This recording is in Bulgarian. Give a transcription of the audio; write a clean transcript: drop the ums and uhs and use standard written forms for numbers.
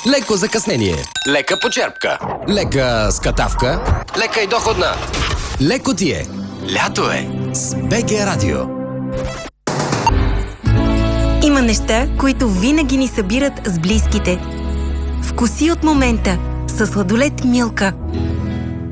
Леко закъснение. Лека почерпка. Лека скатавка. Лека и доходна. Леко ти е. Лято е. С БГ Радио. Има неща, които винаги ни събират с близките. Вкуси от момента със сладолед Милка.